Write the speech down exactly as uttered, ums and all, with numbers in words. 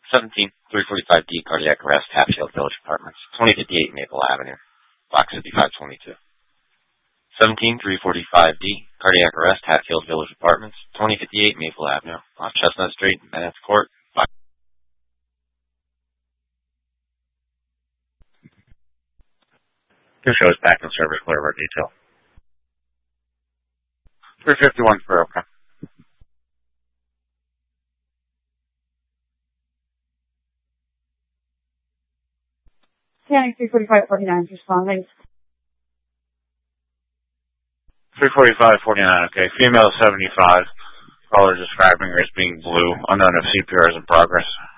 seventeen three forty-five D, cardiac arrest, Hatfield Village Apartments, twenty fifty-eight Maple Avenue, box fifty-five twenty-two. seventeen three forty-five D, cardiac arrest, Hatfield Village Apartments, twenty fifty-eight Maple Avenue, off Chestnut Street, Bennett Court. Box. This shows back in service, clear over detail. three fifty-one for okay. Scanning three forty-five forty-nine, responding. three forty-five forty-nine, okay. Female seventy-five. Caller describing her as being blue. Unknown if C P R is in progress.